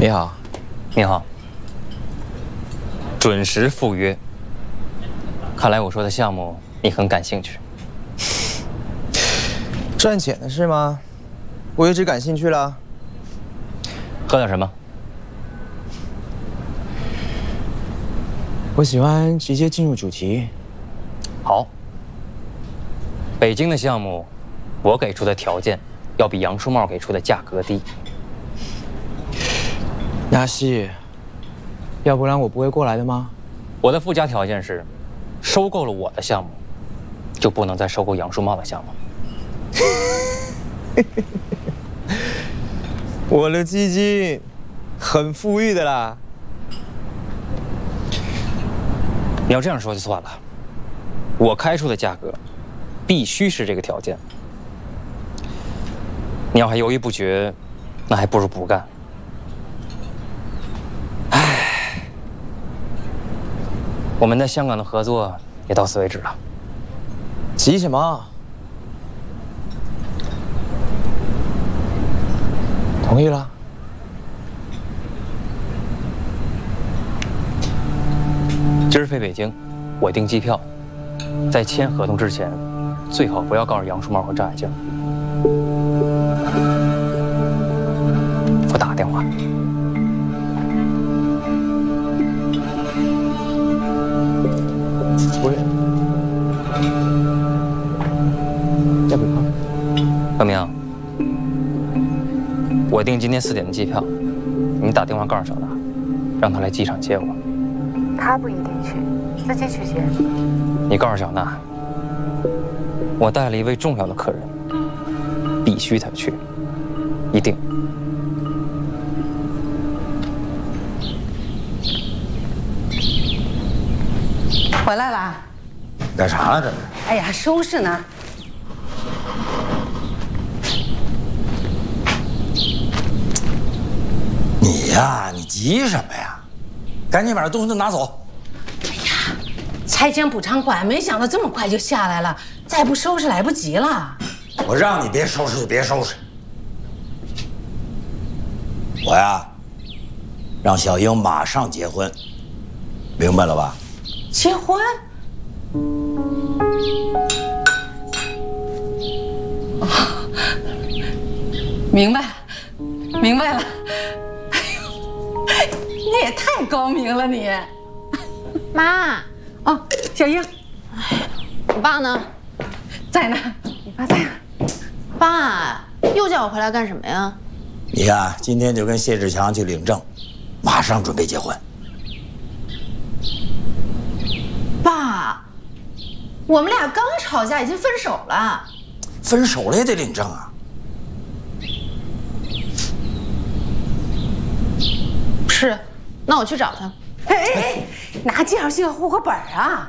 你好， 你好，准时赴约。看来我说的项目你很感兴趣。 赚钱的事吗？我也只感兴趣了。 喝点什么？ 我喜欢直接进入主题。 好。北京的项目，我给出的条件要比杨树茂给出的价格低。 那是，要不然我不会过来的吗？ 我的附加条件是，收购了我的项目，就不能再收购杨树茂的项目。 我的基金很富裕的啦。 你要这样说就算了，我开出的价格必须是这个条件。你要还犹豫不决，那还不如不干。唉，我们在香港的合作也到此为止了。 急什么？同意了。 今儿飞北京，我订机票，在签合同之前，最好不要告诉杨树茂和张海静。我打个电话。 喂，要不要？ 小明，我订今天4点的机票，你打电话告诉小娜，让她来机场接我。 他不一定去，自己去接。 你告诉小娜，我带了一位重要的客人，必须她去，一定。 回来了。 干啥呢？这是？ 哎呀，收拾呢。 你呀，你急什么呀？赶紧把这东西都拿走。 拆迁补偿款，没想到这么快就下来了，再不收拾来不及了。 我让你别收拾就别收拾。我呀，让小英马上结婚，明白了吧？ 结婚？明白了，明白了。哎呦，你也太高明了你。 妈， 哦，小英， 你爸呢？ 在呢，你爸在呢。 爸，又叫我回来干什么呀？ 你呀，今天就跟谢志强去领证，马上准备结婚。 爸，我们俩刚吵架，已经分手了。 分手了也得领证啊。 是，那我去找他。 哎，拿介绍信和户口本啊！